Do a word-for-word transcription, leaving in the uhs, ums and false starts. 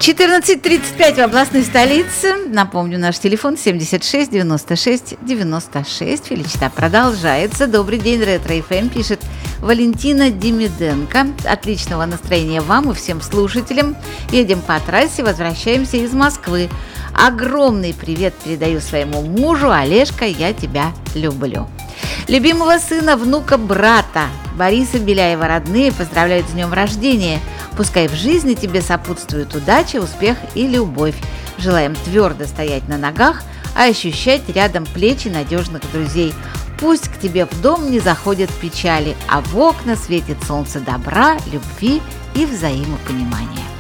четырнадцать тридцать пять в областной столице. Напомню, наш телефон семьдесят шесть девяносто шесть девяносто шесть. Феличита продолжается. Добрый день, Ретро эф эм, пишет Валентина Демиденко. Отличного настроения вам и всем слушателям. Едем по трассе, возвращаемся из Москвы. Огромный привет передаю своему мужу. Олежка, я тебя люблю. Любимого сына, внука, брата Бориса Беляева родные поздравляют с днем рождения. Пускай в жизни тебе сопутствует удача, успех и любовь. Желаем твердо стоять на ногах, а ощущать рядом плечи надежных друзей. Пусть к тебе в дом не заходят печали, а в окна светит солнце добра, любви и взаимопонимания.